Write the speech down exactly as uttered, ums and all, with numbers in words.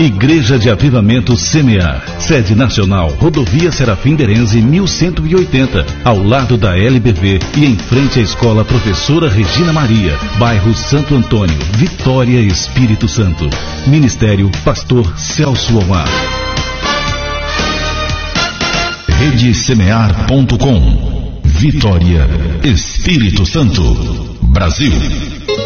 Igreja de Avivamento Semear. Sede nacional, Rodovia Serafim Derenze mil cento e oitenta, ao lado da L B V e em frente à Escola Professora Regina Maria, bairro Santo Antônio, Vitória, Espírito Santo. Ministério Pastor Celso Omar. rede semear ponto com. Vitória, Espírito Santo, Brasil.